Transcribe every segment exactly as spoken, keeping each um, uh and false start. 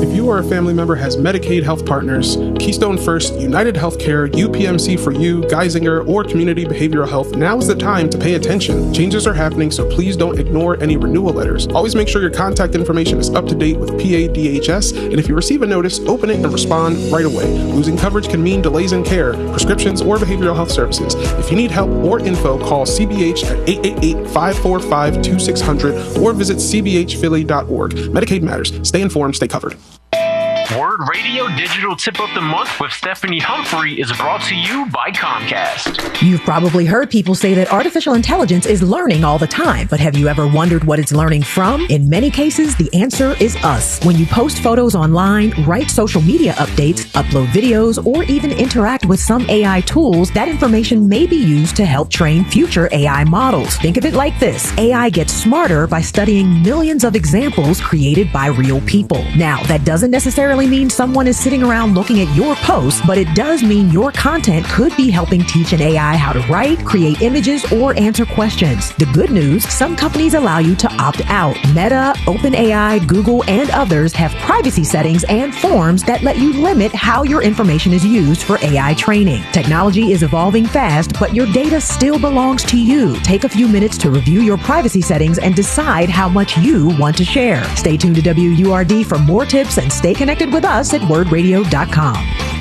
If you or a family member has Medicaid Health Partners, Keystone First, United Healthcare, U P M C for You, Geisinger, or Community Behavioral Health, now is the time to pay attention. Changes are happening, so please don't ignore any renewal letters. Always make sure your contact information is up to date with P A D H S, and if you receive a notice, open it and respond right away. Losing coverage can mean delays in care, prescriptions, or behavioral health services. If you need help or info, call C B H at eight eight eight, five four five, two six zero zero or visit c b h philly dot org. Medicaid matters. Stay informed, stay covered. Word Radio Digital Tip of the Month with Stephanie Humphrey is brought to you by Comcast. You've probably heard people say that artificial intelligence is learning all the time, but have you ever wondered what it's learning from? In many cases, the answer is us. When you post photos online, write social media updates, upload videos, or even interact with some A I tools, that information may be used to help train future A I models. Think of it like this. A I gets smarter by studying millions of examples created by real people. Now, that doesn't necessarily mean someone is sitting around looking at your posts, but it does mean your content could be helping teach an A I how to write, create images, or answer questions. The good news, some companies allow you to opt out. Meta, OpenAI, Google, and others have privacy settings and forms that let you limit how your information is used for A I training. Technology is evolving fast, but your data still belongs to you. Take a few minutes to review your privacy settings and decide how much you want to share. Stay tuned to W U R D for more tips and stay connected with us at word radio dot com.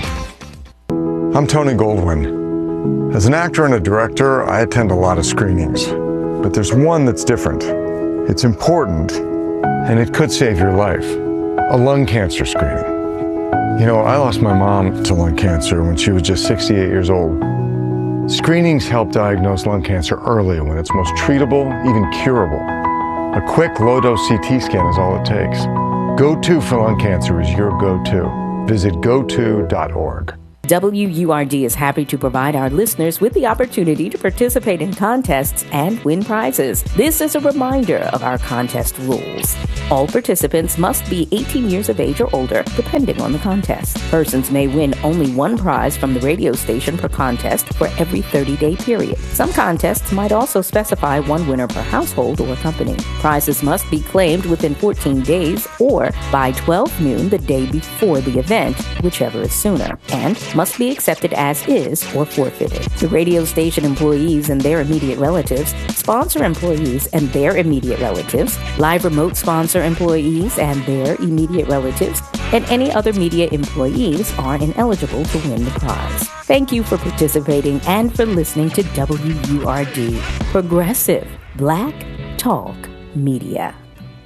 I'm Tony Goldwyn. As an actor and a director, I attend a lot of screenings, but there's one that's different. It's important, and it could save your life. A lung cancer screening. You know, I lost my mom to lung cancer when she was just sixty-eight years old. Screenings help diagnose lung cancer early when it's most treatable, even curable. A quick low-dose C T scan is all it takes. Go To for lung cancer is your go-to. Visit go to dot org. W U R D is happy to provide our listeners with the opportunity to participate in contests and win prizes. This is a reminder of our contest rules. All participants must be eighteen years of age or older, depending on the contest. Persons may win only one prize from the radio station per contest for every thirty-day period. Some contests might also specify one winner per household or company. Prizes must be claimed within fourteen days or by twelve noon the day before the event, whichever is sooner, and must be accepted as is or forfeited. The radio station employees and their immediate relatives, sponsor employees and their immediate relatives, live remote sponsor employees and their immediate relatives, and any other media employees are ineligible to win the prize. Thank you for participating and for listening to W U R D, Progressive Black Talk Media.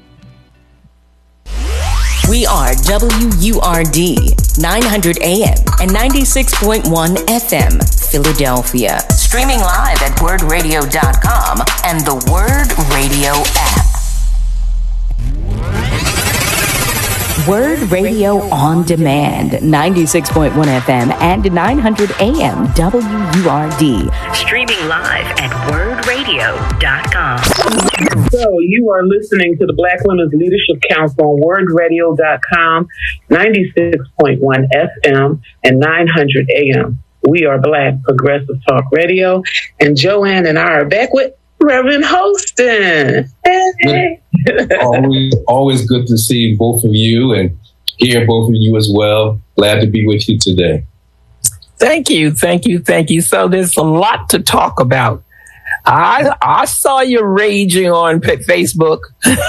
We are W U R D, nine hundred A M and ninety-six point one F M, Philadelphia. Streaming live at word radio dot com and the Word Radio app. Word Radio on Demand, ninety-six point one F M and nine hundred A M W U R D. Streaming live at word radio dot com. So you are listening to the Black Women's Leadership Council on word radio dot com, ninety-six point one F M and nine hundred A M. We are Black Progressive Talk Radio, and Joanne and I are back with Reverend Holston. Hey, hey. always, always good to see both of you and hear both of you as well. Glad to be with you today. Thank you, thank you, thank you. So there's a lot to talk about. I I saw you raging on Facebook.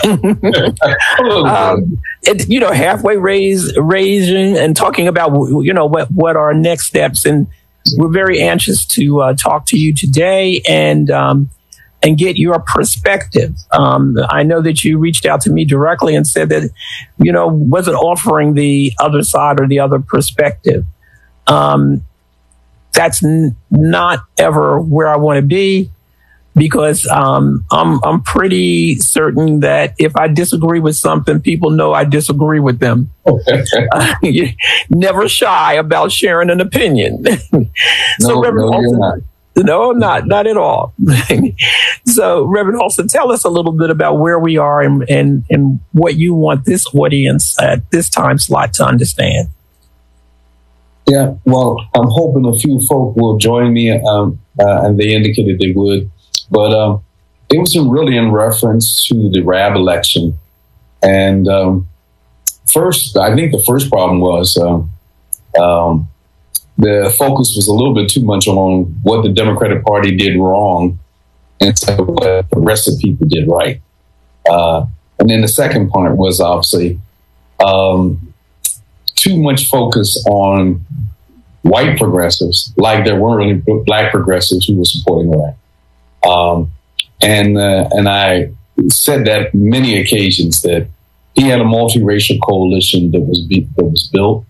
um, it, you know, halfway raise, raging and talking about, you know, what, what are our next steps. And we're very anxious to uh, talk to you today and um, and get your perspective. Um, I know that you reached out to me directly and said that, you know, wasn't offering the other side or the other perspective. Um, that's n- not ever where I want to be. Because um, I'm I'm pretty certain that if I disagree with something, people know I disagree with them. uh, never shy about sharing an opinion. so, no, Reverend no, Holston, you're not. no, I'm not, not at all. So, Reverend Holston, tell us a little bit about where we are and, and and what you want this audience at this time slot to understand. Yeah, well, I'm hoping a few folk will join me, um, uh, and they indicated they would. But um, it was really in reference to the R A B election. And um, first, I think the first problem was um, um, the focus was a little bit too much on what the Democratic Party did wrong instead of what the rest of the people did right. Uh, and then the second part was obviously um, too much focus on white progressives, like there weren't really black progressives who were supporting that. Um, and uh, and I said that many occasions that he had a multiracial coalition that was be, that was built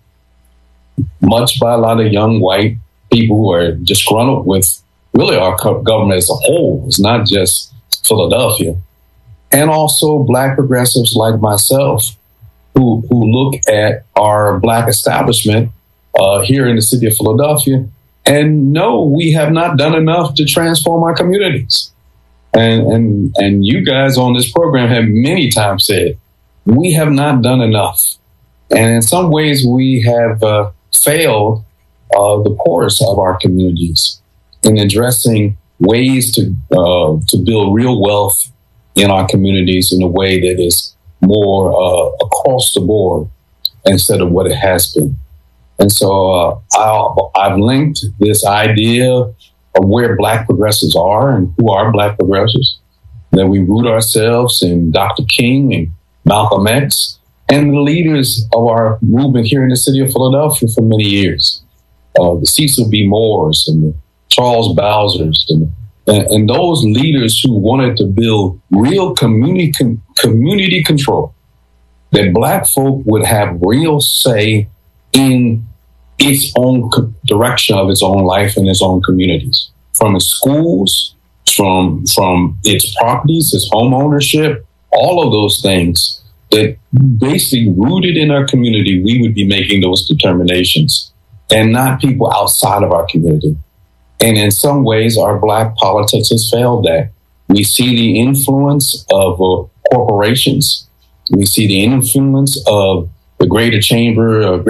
much by a lot of young white people who are disgruntled with really our government as a whole. It's not just Philadelphia. And also black progressives like myself who, who look at our black establishment uh, here in the city of Philadelphia and know we have not done enough to transform our communities. And, and, and you guys on this program have many times said, we have not done enough. And in some ways we have uh, failed uh, the poorest of our communities in addressing ways to uh, to build real wealth in our communities in a way that is more uh, across the board instead of what it has been. And so uh, I'll, I've linked this idea of where black progressives are and who are black progressives, that we root ourselves in Doctor King and Malcolm X and the leaders of our movement here in the city of Philadelphia for many years. Uh, the Cecil B. Moores and the Charles Bowsers and, and, and those leaders who wanted to build real community com- community control, that black folk would have real say in its own co- direction of its own life and its own communities, from its schools, from from its properties, its home ownership, all of those things that basically rooted in our community, we would be making those determinations and not people outside of our community. And in some ways, our black politics has failed that. We see the influence of uh, corporations. We see the influence of the Greater Chamber, uh,